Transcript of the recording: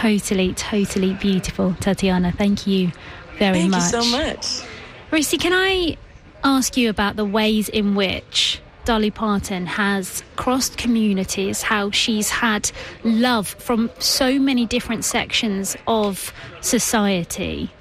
totally beautiful, Tatiana. Thank you very much. Thank you so much. Rosie, can I ask you about the ways in which Dolly Parton has crossed communities, how she's had love from so many different sections of society?